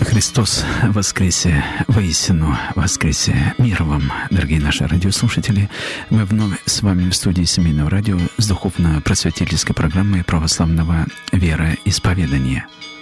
Христос воскресе, воистину воскресе. Мир вам, дорогие наши радиослушатели. Мы вновь с вами в студии Семейного радио с духовно-просветительской программой православного вероисповедания.